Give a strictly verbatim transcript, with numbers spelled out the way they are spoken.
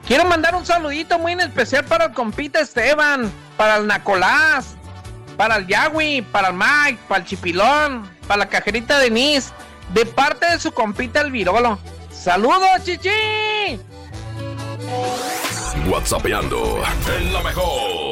Quiero mandar un saludito muy en especial para el compita Esteban, para el Nacolás, para el Yahweh, para el Mike, para el Chipilón, para la cajerita Denise, de parte de su compita el Virolo. ¡Saludos, chichi! WhatsAppeando en la mejor.